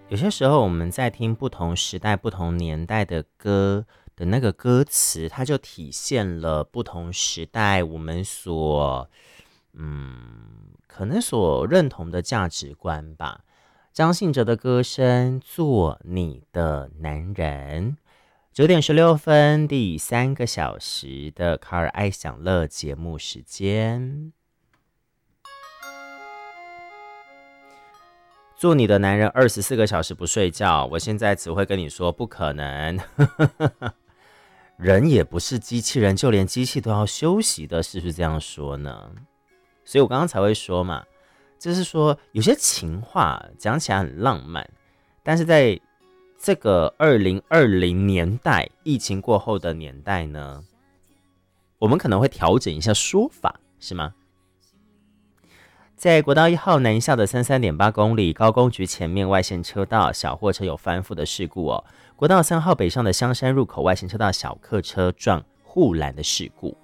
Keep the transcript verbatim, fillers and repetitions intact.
有些时候我们在听不同时代、不同年代的歌的那个歌词，它就体现了不同时代我们所嗯可能所认同的价值观吧。张信哲的歌声《做你的男人》，九点十六分，第三个小时的卡尔爱享乐节目时间。做你的男人二十四个小时不睡觉，我现在只会跟你说不可能。人也不是机器人，就连机器都要休息的，是不是这样说呢？所以我刚刚才会说嘛，就是说有些情话讲起来很浪漫，但是在这个二零二零年代，疫情过后的年代呢，我们可能会调整一下说法，是吗？在国道一号南下的三十三点八公里，高工局前面外线车道小货车有翻覆的事故哦。国道三号北上的香山入口外线车道小客车撞护栏的事故。